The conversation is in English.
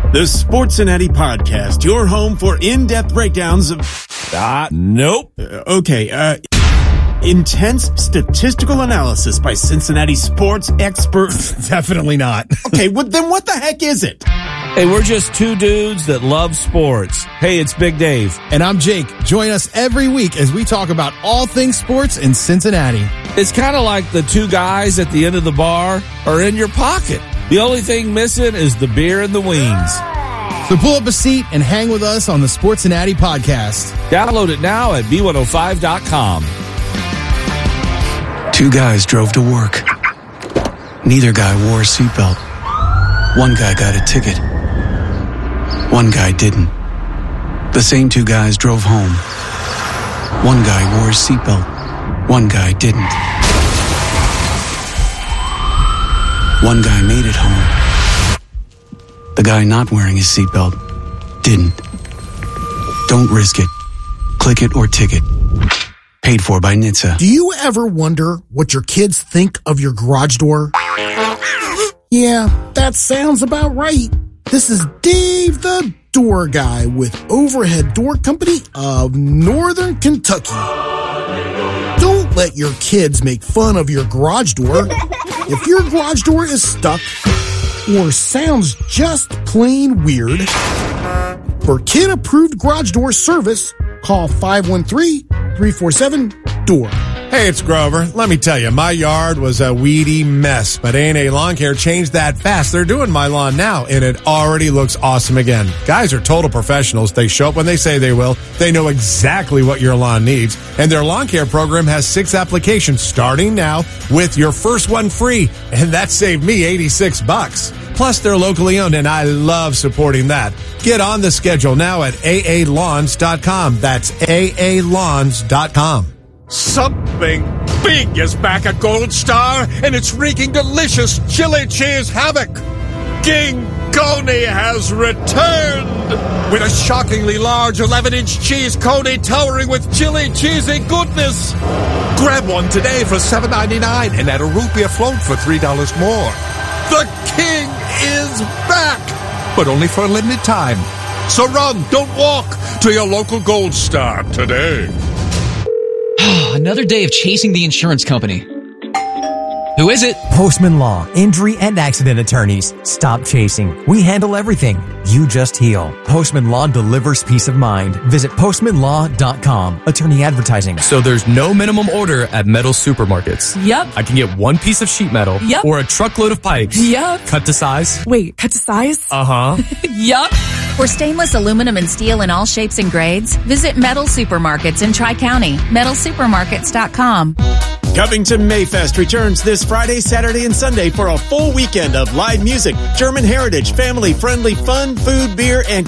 The Sportcincinnati Podcast, your home for in-depth breakdowns of... Nope. Intense statistical analysis by Cincinnati sports experts. Definitely not. Okay, well, then what the heck is it? Hey, we're just two dudes that love sports. Hey, it's Big Dave. And I'm Jake. Join us every week as we talk about all things sports in Cincinnati. It's kind of like the two guys at the end of the bar are in your pocket. The only thing missing is the beer and the wings. So pull up a seat and hang with us on the Sportcincinnati Podcast. Download it now at B105.com. Two guys drove to work. Neither guy wore a seatbelt. One guy got a ticket. One guy didn't. The same two guys drove home. One guy wore a seatbelt. One guy didn't. One guy made it home. The guy not wearing his seatbelt didn't. Don't risk it. Click it or ticket. Paid for by NHTSA. Do you ever wonder what your kids think of your garage door? Yeah, that sounds about right. This is Dave the Door Guy with Overhead Door Company of Northern Kentucky. Don't let your kids make fun of your garage door. If your garage door is stuck or sounds just plain weird, for kid-approved garage door service, call 513-347-DOOR. Hey, it's Grover. Let me tell you, my yard was a weedy mess, but A&A Lawn Care changed that fast. They're doing my lawn now, and it already looks awesome again. Guys are total professionals. They show up when they say they will. They know exactly what your lawn needs, and their lawn care program has 6 applications starting now with your first one free, and that saved me $86. Plus, they're locally owned, and I love supporting that. Get on the schedule now at AALawns.com. That's AALawns.com. Something big is back at Gold Star, and it's wreaking delicious chili cheese havoc. King Coney has returned with a shockingly large 11-inch cheese coney towering with chili cheesy goodness. Grab one today for $7.99 and add a root beer float for $3 more. The King is back, but only for a limited time. So run, don't walk, to your local Gold Star today. Another day of chasing the insurance company. Who is it? Postman Law, injury and accident attorneys. Stop chasing. We handle everything. You just heal. Postman Law delivers peace of mind. Visit postmanlaw.com. Attorney advertising. So there's no minimum order at metal supermarkets. Yep. I can get one piece of sheet metal. Yep. Or a truckload of pipes. Yep. Cut to size. Wait, cut to size? Uh-huh. Yep. For stainless aluminum and steel in all shapes and grades, visit Metal Supermarkets in Tri-County. MetalSupermarkets.com. Covington Mayfest returns this Friday, Saturday, and Sunday for a full weekend of live music, German heritage, family-friendly fun, food, beer, and